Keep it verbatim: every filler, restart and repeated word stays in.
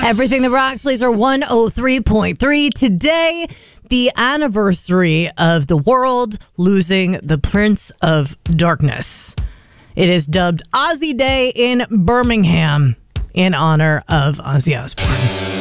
Everything that rocks, Laser one oh three point three. Today, the anniversary of the world losing the Prince of Darkness. It is dubbed Ozzy Day in Birmingham in honor of Ozzy Osbourne.